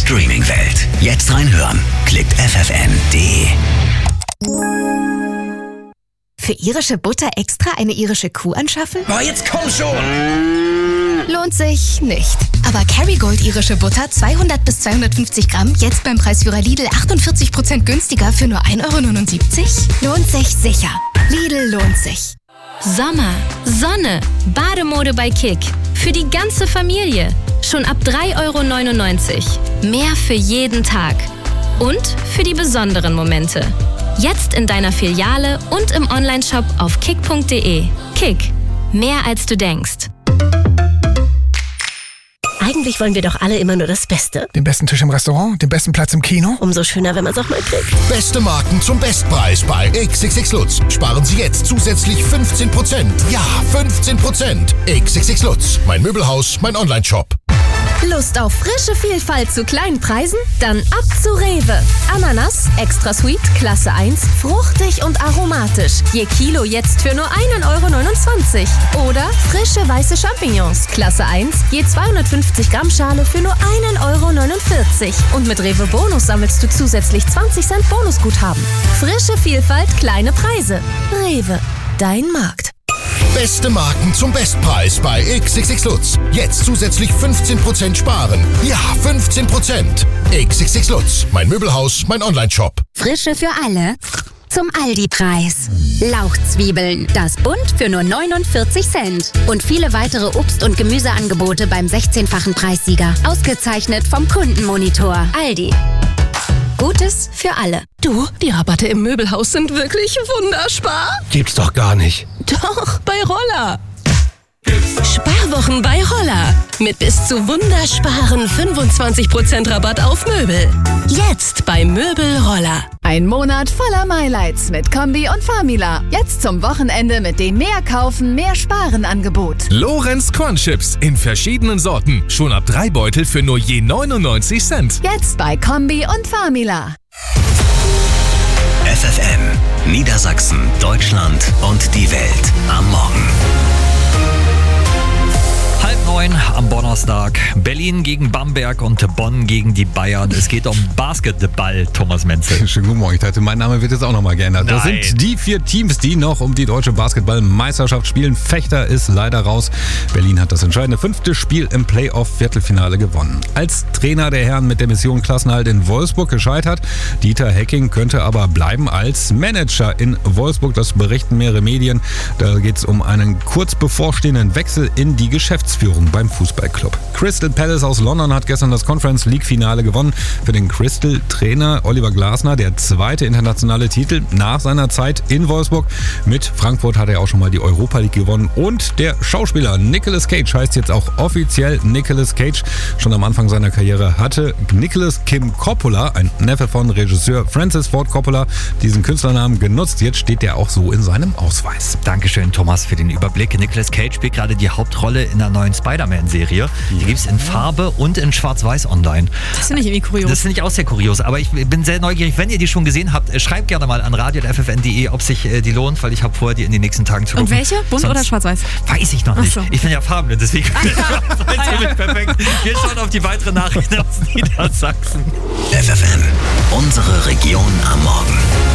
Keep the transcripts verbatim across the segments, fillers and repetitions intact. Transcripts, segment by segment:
Streaming-Welt. Jetzt reinhören. Klickt f f n punkt d e. Für irische Butter extra eine irische Kuh anschaffen? Oh, jetzt komm schon! Lohnt sich nicht. Aber Kerrygold irische Butter zweihundert bis zweihundertfünfzig Gramm jetzt beim Preisführer Lidl achtundvierzig Prozent günstiger für nur ein Euro neunundsiebzig? Lohnt sich sicher. Lidl lohnt sich. Sommer, Sonne, Bademode bei Kick. Für die ganze Familie. Schon ab drei Euro neunundneunzig. Mehr für jeden Tag. Und für die besonderen Momente. Jetzt in deiner Filiale und im Onlineshop auf kick punkt d e. Kick. Mehr als du denkst. Eigentlich wollen wir doch alle immer nur das Beste. Den besten Tisch im Restaurant, den besten Platz im Kino. Umso schöner, wenn man es auch mal kriegt. Beste Marken zum Bestpreis bei X X X Lutz. Sparen Sie jetzt zusätzlich fünfzehn Prozent. Ja, fünfzehn Prozent. X X X Lutz. Mein Möbelhaus, mein Onlineshop. Lust auf frische Vielfalt zu kleinen Preisen? Dann ab zu Rewe. Ananas, extra sweet, Klasse eins, fruchtig und aromatisch. Je Kilo jetzt für nur ein Euro neunundzwanzig. Oder frische weiße Champignons, Klasse eins, je zweihundertfünfzig Gramm Schale für nur ein Euro neunundvierzig. Und mit Rewe Bonus sammelst du zusätzlich zwanzig Cent Bonusguthaben. Frische Vielfalt, kleine Preise. Rewe, dein Markt. Beste Marken zum Bestpreis bei X X X Lutz. Jetzt zusätzlich fünfzehn Prozent sparen. Ja, fünfzehn Prozent. X X X Lutz. Mein Möbelhaus, mein Onlineshop. Frische für alle. Zum Aldi-Preis. Lauchzwiebeln, das Bund für nur neunundvierzig Cent. Und viele weitere Obst- und Gemüseangebote beim sechzehnfachen Preissieger. Ausgezeichnet vom Kundenmonitor. Aldi. Gutes für alle. Du, die Rabatte im Möbelhaus sind wirklich wunderspar. Gibt's doch gar nicht. Doch, bei Roller. Sparwochen bei Roller. Mit bis zu wundersparen fünfundzwanzig Prozent Rabatt auf Möbel. Jetzt bei Möbel Roller. Ein Monat voller Highlights mit Kombi und Famila. Jetzt zum Wochenende mit dem Mehr kaufen, mehr sparen Angebot. Lorenz Cornchips in verschiedenen Sorten. Schon ab drei Beutel für nur je neunundneunzig Cent. Jetzt bei Kombi und Famila. F F N, Niedersachsen, Deutschland und die Welt am Morgen. Halb neun am Donnerstag. Berlin gegen Bamberg und Bonn gegen die Bayern. Es geht um Basketball, Thomas Menzel. Schönen guten Morgen. Ich dachte, mein Name wird jetzt auch nochmal geändert. Nein. Das sind die vier Teams, die noch um die deutsche Basketballmeisterschaft spielen. Fechter ist leider raus. Berlin hat das entscheidende fünfte Spiel im Playoff-Viertelfinale gewonnen. Als Trainer der Herren mit der Mission Klassenerhalt in Wolfsburg gescheitert. Dieter Hecking könnte aber bleiben als Manager in Wolfsburg. Das berichten mehrere Medien. Da geht es um einen kurz bevorstehenden Wechsel in die Geschäftsführung beim Fußballclub. Crystal Palace aus London hat gestern das Conference League Finale gewonnen. Für den Crystal-Trainer Oliver Glasner der zweite internationale Titel nach seiner Zeit in Wolfsburg. Mit Frankfurt hat er auch schon mal die Europa League gewonnen. Und der Schauspieler Nicolas Cage heißt jetzt auch offiziell Nicolas Cage. Schon am Anfang seiner Karriere hatte Nicholas Kim Coppola, ein Neffe von Regisseur Francis Ford Coppola, diesen Künstlernamen genutzt. Jetzt steht der auch so in seinem Ausweis. Dankeschön, Thomas, für den Überblick. Nicolas Cage spielt gerade die Hauptrolle in der neuen Spider-Man-Serie. Die gibt es in Farbe und in Schwarz-Weiß online. Das finde ich irgendwie kurios. Das finde ich auch sehr kurios. Aber ich bin sehr neugierig. Wenn ihr die schon gesehen habt, schreibt gerne mal an radio punkt f f n punkt d e, ob sich äh, die lohnt, weil ich habe vor, die in den nächsten Tagen zu gucken. Und welche? Bunt Sonst oder Schwarz-Weiß? Weiß ich noch nicht. So. Ich bin ja farbenblind, deswegen Ah, ja. perfekt. Wir schauen auf die weiteren Nachrichten aus Niedersachsen. F F N, unsere Region am Morgen.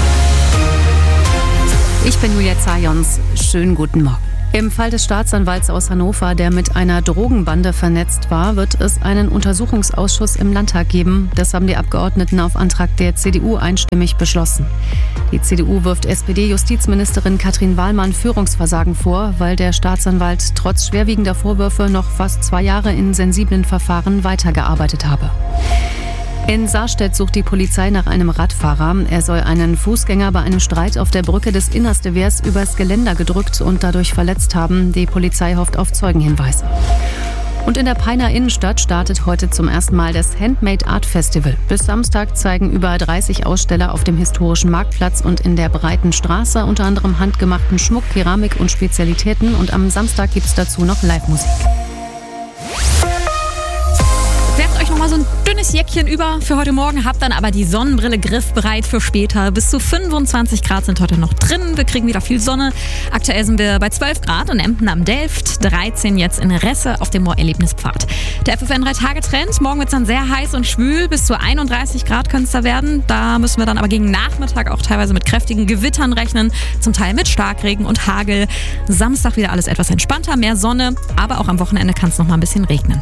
Ich bin Julia Zajons. Schönen guten Morgen. Im Fall des Staatsanwalts aus Hannover, der mit einer Drogenbande vernetzt war, wird es einen Untersuchungsausschuss im Landtag geben. Das haben die Abgeordneten auf Antrag der C D U einstimmig beschlossen. Die C D U wirft S P D-Justizministerin Katrin Wahlmann Führungsversagen vor, weil der Staatsanwalt trotz schwerwiegender Vorwürfe noch fast zwei Jahre in sensiblen Verfahren weitergearbeitet habe. In Sarstedt sucht die Polizei nach einem Radfahrer. Er soll einen Fußgänger bei einem Streit auf der Brücke des Innerstewehrs übers Geländer gedrückt und dadurch verletzt haben. Die Polizei hofft auf Zeugenhinweise. Und in der Peiner Innenstadt startet heute zum ersten Mal das Handmade Art Festival. Bis Samstag zeigen über dreißig Aussteller auf dem historischen Marktplatz und in der breiten Straße unter anderem handgemachten Schmuck, Keramik und Spezialitäten. Und am Samstag gibt es dazu noch Live-Musik. Werft euch euch nochmal so ein dünnes Jäckchen über für heute Morgen, habt dann aber die Sonnenbrille griffbereit für später. Bis zu fünfundzwanzig Grad sind heute noch drin. Wir kriegen wieder viel Sonne. Aktuell sind wir bei zwölf Grad in Emden am Delft, dreizehn jetzt in Resse auf dem Moorerlebnispfad. Der F F N drei Tage Trend. Morgen wird es dann sehr heiß und schwül. Bis zu einunddreißig Grad können es da werden. Da müssen wir dann aber gegen Nachmittag auch teilweise mit kräftigen Gewittern rechnen. Zum Teil mit Starkregen und Hagel. Samstag wieder alles etwas entspannter, mehr Sonne. Aber auch am Wochenende kann es noch mal ein bisschen regnen.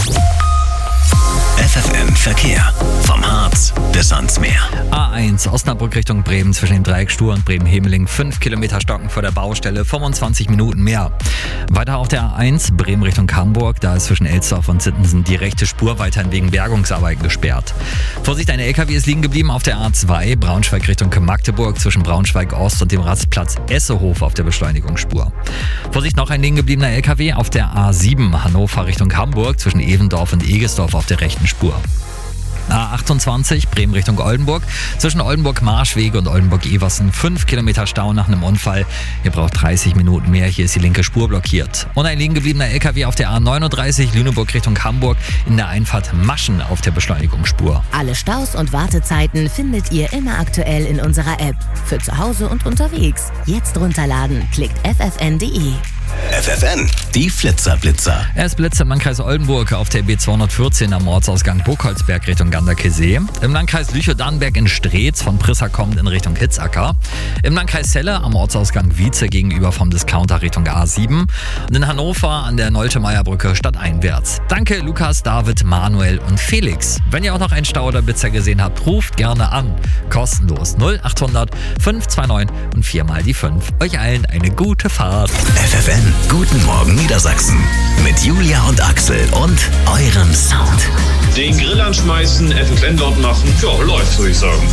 F F N Verkehr. Vom Harz bis ans Meer. A eins Osnabrück Richtung Bremen zwischen dem Dreieck Stur und Bremen-Hemeling. fünf Kilometer Stocken vor der Baustelle, fünfundzwanzig Minuten mehr. Weiter auf der A eins Bremen Richtung Hamburg. Da ist zwischen Elsdorf und Sittensen die rechte Spur weiterhin wegen Bergungsarbeiten gesperrt. Vorsicht, ein L K W ist liegen geblieben auf der A zwei Braunschweig Richtung Magdeburg zwischen Braunschweig Ost und dem Rastplatz Essehof auf der Beschleunigungsspur. Vorsicht, noch ein liegen gebliebener L K W auf der A sieben Hannover Richtung Hamburg zwischen Evendorf und Egesdorf auf der rechten Spur. A achtundzwanzig Bremen Richtung Oldenburg. Zwischen Oldenburg-Marschwege und Oldenburg-Eversen fünf Kilometer Stau nach einem Unfall. Ihr braucht dreißig Minuten mehr. Hier ist die linke Spur blockiert. Und ein liegen gebliebener L K W auf der A neununddreißig Lüneburg Richtung Hamburg in der Einfahrt Maschen auf der Beschleunigungsspur. Alle Staus und Wartezeiten findet ihr immer aktuell in unserer App. Für zu Hause und unterwegs. Jetzt runterladen. Klickt f f n punkt d e. F F N, die Flitzer-Blitzer. Es blitzt im Landkreis Oldenburg auf der B zweihundertvierzehn am Ortsausgang Burgholzberg Richtung Ganderkesee. Im Landkreis Lüchow-Dannenberg in Streetz von Prissa kommend in Richtung Hitzacker. Im Landkreis Celle am Ortsausgang Wietze gegenüber vom Discounter Richtung A sieben. Und in Hannover an der Nolte-Meyer-Brücke stadteinwärts. Danke Lukas, David, Manuel und Felix. Wenn ihr auch noch einen Stau oder Blitzer gesehen habt, ruft gerne an. Kostenlos null achthundert fünf zwei neun und viermal die fünf. Euch allen eine gute Fahrt. F F N, guten Morgen Niedersachsen. Mit Julia und Axel und eurem Sound. Den Grill anschmeißen, F F N laut machen, ja, läuft, würde ich sagen.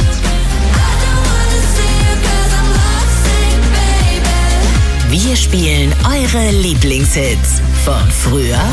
Wir spielen eure Lieblingshits von früher